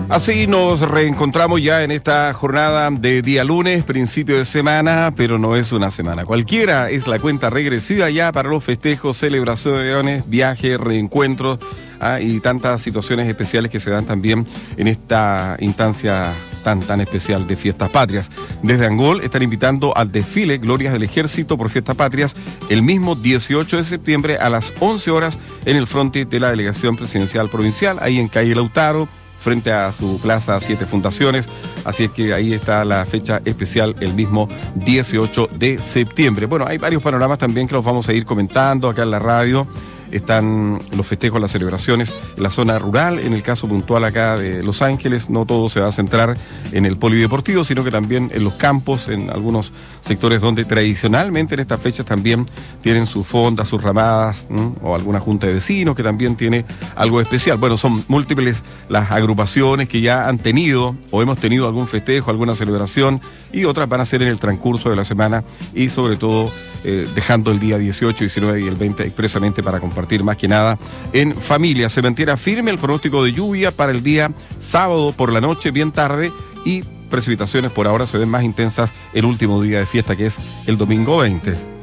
Así nos reencontramos ya en esta jornada de día lunes, principio de semana, pero no es una semana cualquiera, es la cuenta regresiva ya para los festejos, celebraciones, viajes, reencuentros y tantas situaciones especiales que se dan también en esta instancia tan especial de Fiestas Patrias. Desde Angol están invitando al desfile Glorias del Ejército por Fiestas Patrias el mismo 18 de septiembre a las 11 horas en el frente de la Delegación Presidencial Provincial, ahí en calle Lautaro, frente a su plaza 7 Fundaciones, así es que ahí está la fecha especial el mismo 18 de septiembre. Bueno, hay varios panoramas también que los vamos a ir comentando acá en la radio. Están los festejos, las celebraciones en la zona rural, en el caso puntual acá de Los Ángeles, no todo se va a centrar en el polideportivo, sino que también en los campos, en algunos sectores donde tradicionalmente en estas fechas también tienen sus fondas, sus ramadas, o alguna junta de vecinos que también tiene algo especial. Bueno, son múltiples las agrupaciones que ya han tenido o hemos tenido algún festejo, alguna celebración, y otras van a ser en el transcurso de la semana y sobre todo dejando el día 18, 19 y el 20 expresamente para compartir más que nada en familia. Se mantiene firme el pronóstico de lluvia para el día sábado por la noche, bien tarde, y precipitaciones por ahora se ven más intensas el último día de fiesta, que es el domingo 20.